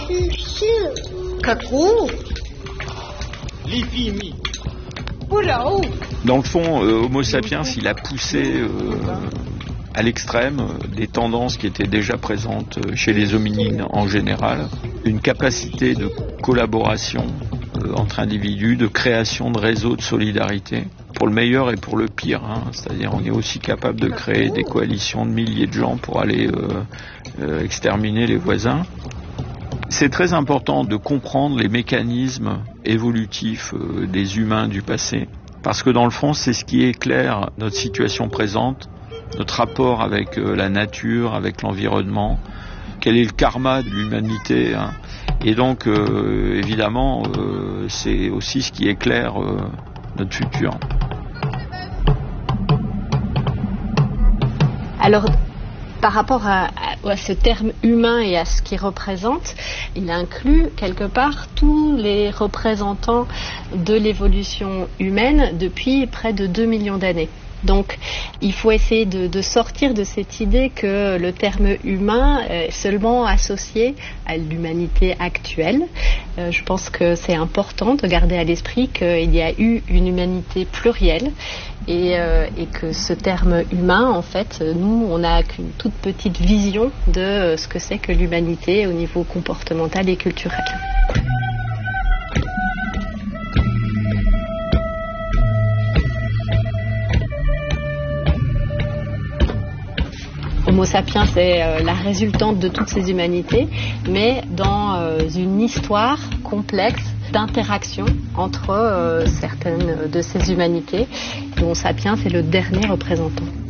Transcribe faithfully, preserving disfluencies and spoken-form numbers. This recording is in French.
Dans le fond, euh, Homo sapiens, il a poussé euh, à l'extrême des tendances qui étaient déjà présentes chez les hominines en général, une capacité de collaboration euh, entre individus, de création de réseaux de solidarité, pour le meilleur et pour le pire, hein. C'est-à-dire on est aussi capable de créer des coalitions de milliers de gens pour aller euh, euh, exterminer les voisins. C'est très important de comprendre les mécanismes évolutifs euh, des humains du passé, parce que dans le fond, c'est ce qui éclaire notre situation présente, notre rapport avec euh, la nature, avec l'environnement, quel est le karma de l'humanité, hein. Et donc, euh, évidemment, euh, c'est aussi ce qui éclaire euh, notre futur. Alors, par rapport à, à, à ce terme humain et à ce qu'il représente, il inclut quelque part tous les représentants de l'évolution humaine depuis près de deux millions d'années. Donc, il faut essayer de, de sortir de cette idée que le terme humain est seulement associé à l'humanité actuelle. Euh, je pense que c'est important de garder à l'esprit qu'il y a eu une humanité plurielle et, euh, et que ce terme humain, en fait, nous, on n'a qu'une toute petite vision de ce que c'est que l'humanité au niveau comportemental et culturel. Homo sapiens, c'est euh, la résultante de toutes ces humanités, mais dans euh, une histoire complexe d'interaction entre euh, certaines de ces humanités, dont Sapiens est le dernier représentant.